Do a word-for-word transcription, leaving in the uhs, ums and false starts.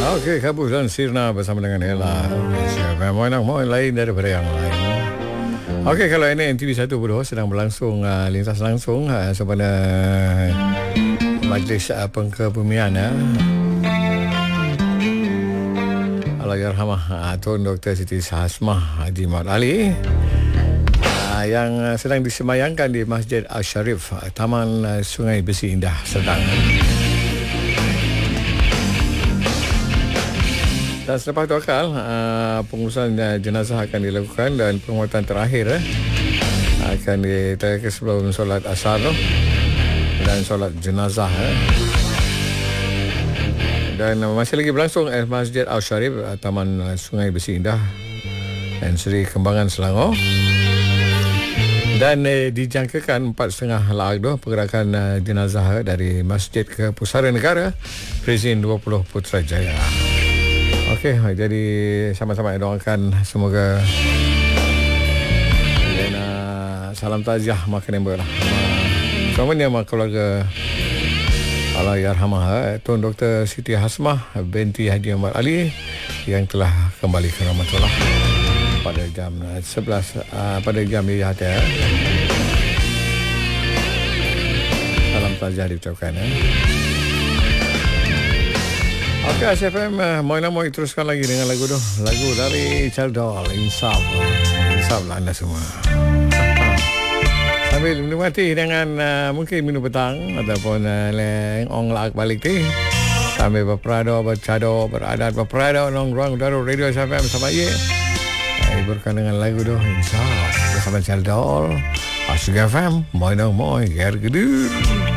Okey, Kabus dan Sirna bersama dengan Ella. Memang mau lain daripada yang lain. Okey, kalau ini N T V satu puluh sedang berlangsung uh, lintas langsung uh, kepada Majlis uh, Pengkebumian ya. Allahyarhamah uh, Tun Doktor Siti Hasmah Haji Muhammad Ali uh, yang uh, sedang disemayangkan di Masjid Al-Sharif, uh, Taman uh, Sungai Besi Indah Serdang. Dan selepas itu akal, uh, pengurusan uh, jenazah akan dilakukan dan pengurutan terakhir eh, akan ditayangkan sebelum solat asar tu, dan solat jenazah. Eh. Dan uh, masih lagi berlangsung eh, Masjid Al-Sharif, uh, Taman uh, Sungai Besi Indah dan Seri Kembangan Selangor. Dan eh, dijangkakan empat setengah laak tu pergerakan uh, jenazah eh, dari masjid ke Pusara Negara Presiden dua puluh Putrajaya. Okey, jadi sama-sama doakan semoga dan uh, salam taziah makan yang berlah. Semuanya mak keluarga Allahyarhamah Tun Doktor Siti Hasmah binti Haji Muhammad Ali yang telah kembali ke rahmatullah pada jam sebelas uh, pada jam dia ada. Salam taziah diucapkan eh. Okey, S F M uh, mau nak mau teruskan lagi dengan lagu tu. Lagu dari Chaldol, Insaf. Insaf lah anda semua. Sambil menikmati dengan uh, mungkin minum petang ataupun uh, leng-ong laak balik ti. Sambil berperado, bercado, beradat, berperado nongkrong udara radio S F M sama ye. Uh, hiburkan dengan lagu tu Insaf bersama Chaldol. Asik F M, mau nak mau ger gedur.